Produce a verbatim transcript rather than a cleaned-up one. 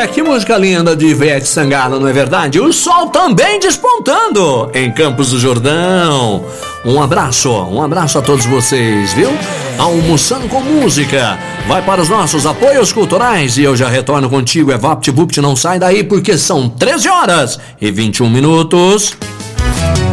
É, que música linda de Ivete Sangalo, não é verdade? O sol também despontando em Campos do Jordão. Um abraço, um abraço a todos vocês, viu? Almoçando com música. Vai para os nossos apoios culturais e eu já retorno contigo. É VaptVupt, não sai daí porque são treze horas e vinte e um minutos.